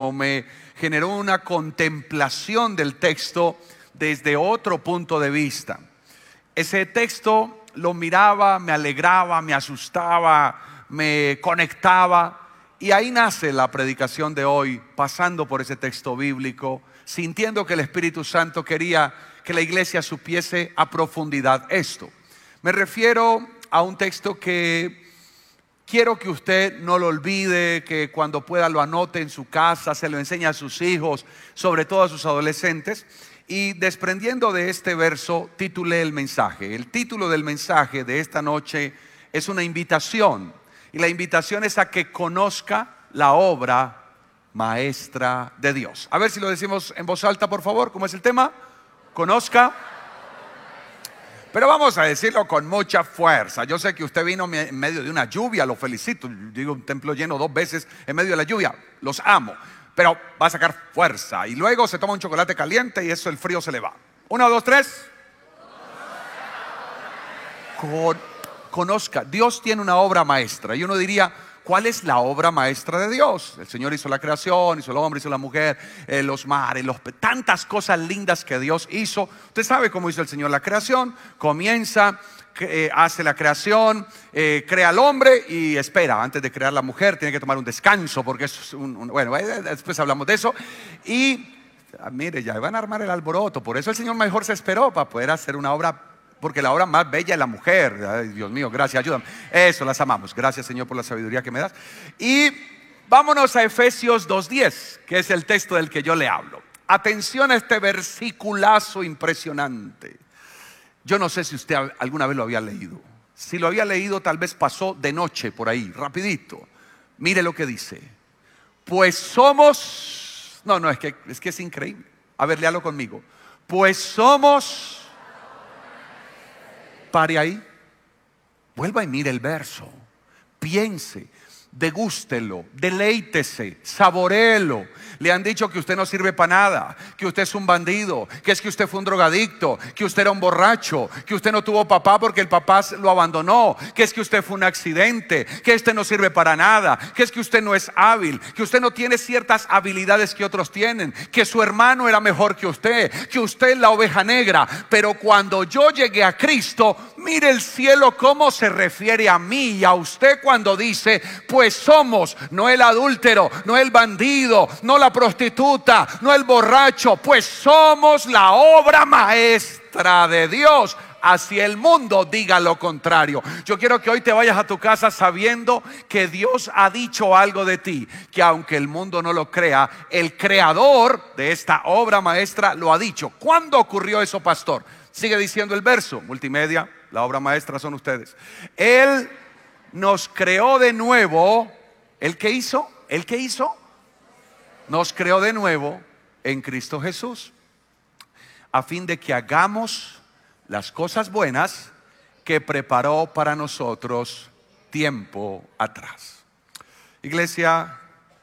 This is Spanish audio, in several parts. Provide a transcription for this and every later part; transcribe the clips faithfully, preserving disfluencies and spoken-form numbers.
muchísimo, me generó una contemplación del texto desde otro punto de vista. Ese texto lo miraba, me alegraba, me asustaba, me conectaba, y ahí nace la predicación de hoy, pasando por ese texto bíblico, sintiendo que el Espíritu Santo quería que la iglesia supiese a profundidad esto. Me refiero a un texto que quiero que usted no lo olvide, que cuando pueda lo anote en su casa, se lo enseñe a sus hijos, sobre todo a sus adolescentes. Y desprendiendo de este verso, titulé el mensaje. El título del mensaje de esta noche es una invitación. Y la invitación es a que conozca la obra maestra de Dios. A ver si lo decimos en voz alta, por favor. ¿Cómo es el tema? Conozca. Pero vamos a decirlo con mucha fuerza. Yo sé que usted vino en medio de una lluvia, lo felicito. Digo, un templo lleno dos veces en medio de la lluvia. Los amo. Pero va a sacar fuerza. Y luego se toma un chocolate caliente y eso el frío se le va. Uno, dos, tres. Con, conozca. Dios tiene una obra maestra. Y uno diría, ¿cuál es la obra maestra de Dios? El Señor hizo la creación, hizo el hombre, hizo la mujer, eh, los mares, los, tantas cosas lindas que Dios hizo. Usted sabe cómo hizo el Señor la creación. Comienza, eh, hace la creación, eh, crea al hombre y espera. Antes de crear la mujer tiene que tomar un descanso porque es un, un bueno, eh, después hablamos de eso. Y ah, mire, ya van a armar el alboroto. Por eso el Señor mejor se esperó para poder hacer una obra, porque la obra más bella es la mujer. Ay, Dios mío, gracias, ayúdame. Eso, las amamos. Gracias, Señor, por la sabiduría que me das. Y vámonos a Efesios dos diez, que es el texto del que yo le hablo. Atención a este versiculazo impresionante. Yo no sé si usted alguna vez lo había leído. Si lo había leído, tal vez pasó de noche por ahí, rapidito. Mire lo que dice. Pues somos... No, no, es que es, que es increíble. A ver, léalo conmigo. Pues somos... Pare ahí. Vuelva y mire el verso. Piense, degústelo, deleítese, saboréelo. Le han dicho que usted no sirve para nada, que usted es un bandido, que es que usted fue un drogadicto, que usted era un borracho, que usted no tuvo papá porque el papá lo abandonó, que es que usted fue un accidente, que este no sirve para nada, que es que usted no es hábil, que usted no tiene ciertas habilidades que otros tienen, que su hermano era mejor que usted, que usted es la oveja negra. Pero cuando yo llegué a Cristo, mire el cielo cómo se refiere a mí y a usted cuando dice, pues somos, no el adúltero, no el bandido, no la prostituta, no el borracho, pues somos la obra maestra de Dios. Hacia el mundo diga lo contrario. Yo quiero que hoy te vayas a tu casa sabiendo que Dios ha dicho algo de ti, que aunque el mundo no lo crea, el creador de esta obra maestra lo ha dicho. ¿Cuándo ocurrió eso, pastor? Sigue diciendo el verso. Multimedia, la obra maestra son ustedes. Él nos creó de nuevo. ¿El qué hizo? ¿El qué hizo? Nos creó de nuevo en Cristo Jesús, a fin de que hagamos las cosas buenas que preparó para nosotros tiempo atrás. Iglesia,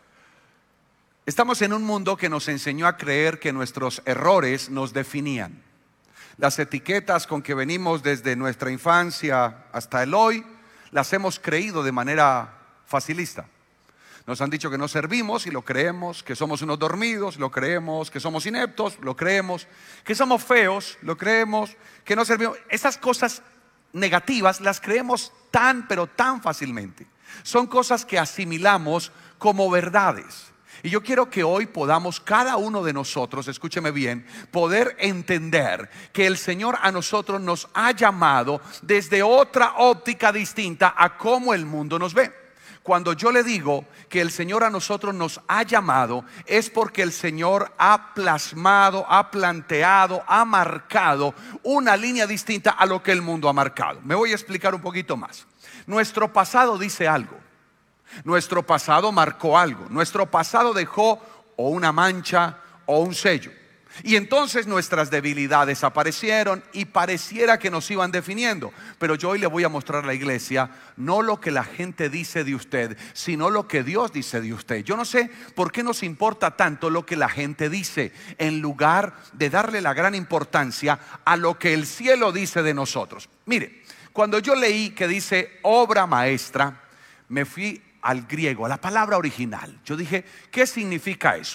estamos en un mundo que nos enseñó a creer que nuestros errores nos definían. Las etiquetas con que venimos desde nuestra infancia hasta el hoy, las hemos creído de manera facilista. Nos han dicho que no servimos y lo creemos, que somos unos dormidos, lo creemos, que somos ineptos, lo creemos, que somos feos, lo creemos, que no servimos. Esas cosas negativas las creemos tan pero tan fácilmente. Son cosas que asimilamos como verdades. Y yo quiero que hoy podamos cada uno de nosotros, escúcheme bien, poder entender que el Señor a nosotros nos ha llamado desde otra óptica distinta a cómo el mundo nos ve. Cuando yo le digo que el Señor a nosotros nos ha llamado, es porque el Señor ha plasmado, ha planteado, ha marcado una línea distinta a lo que el mundo ha marcado. Me voy a explicar un poquito más. Nuestro pasado dice algo. Nuestro pasado marcó algo. Nuestro pasado dejó o una mancha o un sello. Y entonces nuestras debilidades aparecieron y pareciera que nos iban definiendo. Pero yo hoy le voy a mostrar a la iglesia no lo que la gente dice de usted, sino lo que Dios dice de usted. Yo no sé por qué nos importa tanto lo que la gente dice, en lugar de darle la gran importancia a lo que el cielo dice de nosotros. Mire, cuando yo leí que dice obra maestra, me fui al griego, a la palabra original. Yo dije, ¿qué significa eso?